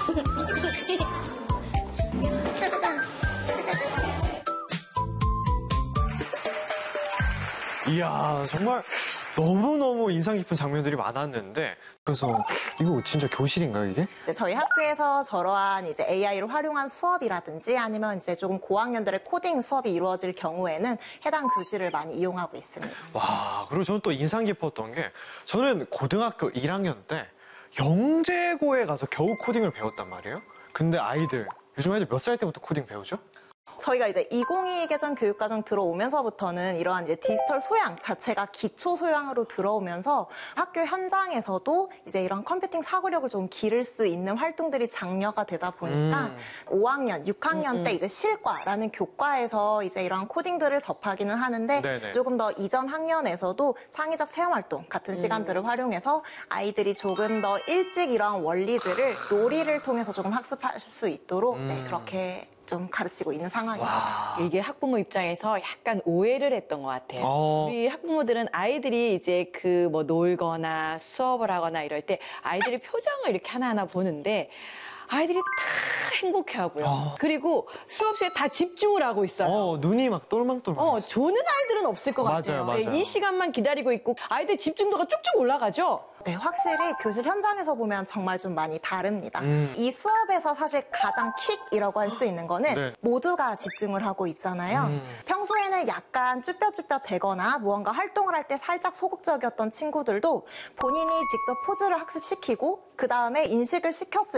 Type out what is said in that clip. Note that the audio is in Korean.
이야, 정말 너무너무 인상 깊은 장면들이 많았는데, 그래서 이거 진짜 교실인가요, 이게? 네, 저희 학교에서 저러한 이제 AI를 활용한 수업이라든지 아니면 이제 조금 고학년들의 코딩 수업이 이루어질 경우에는 해당 교실을 많이 이용하고 있습니다. 와, 그리고 저는 또 인상 깊었던 게, 저는 고등학교 1학년 때 영재고에 가서 겨우 코딩을 배웠단 말이에요. 근데 요즘 아이들 몇 살 때부터 코딩 배우죠? 저희가 이제 2022 개정 교육과정 들어오면서부터는 이러한 이제 디지털 소양 자체가 기초 소양으로 들어오면서 학교 현장에서도 이제 이런 컴퓨팅 사고력을 좀 기를 수 있는 활동들이 장려가 되다 보니까 5학년, 6학년 때 이제 실과라는 교과에서 이제 이런 코딩들을 접하기는 하는데 네네. 조금 더 이전 학년에서도 창의적 체험 활동 같은 시간들을 활용해서 아이들이 조금 더 일찍 이러한 원리들을 놀이를 통해서 조금 학습할 수 있도록 네, 그렇게 좀 가르치고 있는 상황입니다. 이게 학부모 입장에서 약간 오해를 했던 것 같아요. 우리 학부모들은 아이들이 이제 그 뭐 놀거나 수업을 하거나 이럴 때 아이들의 표정을 이렇게 하나하나 보는데 아이들이 다 행복해하고요. 그리고 수업 시간에 다 집중을 하고 있어요. 눈이 막 똘망똘망. 조는 아이들은 없을 것 같아요. 맞아요. 이 시간만 기다리고 있고 아이들 집중도가 쭉쭉 올라가죠. 네, 확실히 교실 현장에서 보면 정말 좀 많이 다릅니다. 이 수업에서 사실 가장 킥이라고 할 수 있는 거는 네. 모두가 집중을 하고 있잖아요. 평소에는 약간 쭈뼛쭈뼛 대거나 무언가 활동을 할 때 살짝 소극적이었던 친구들도 본인이 직접 포즈를 학습시키고 그 다음에 인식을 시켰을